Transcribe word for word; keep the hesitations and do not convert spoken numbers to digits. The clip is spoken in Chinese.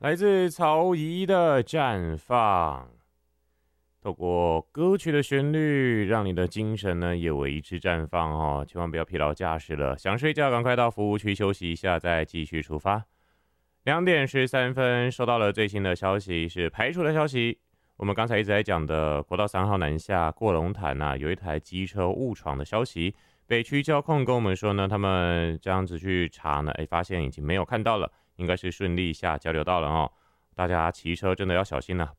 来自曹仪的绽放，透过歌曲的旋律，让你的精神呢也为之绽放哦。千万不要疲劳驾驶了，想睡觉赶快到服务区休息一下，再继续出发。两点十三分，收到了最新的消息，是排除的消息。我们刚才一直在讲的国道三号南下过龙潭啊，有一台机车误闯的消息。北区交控跟我们说呢，他们这样子去查呢，哎，发现已经没有看到了。应该是顺利下交流道了哦，大家骑车真的要小心了、啊，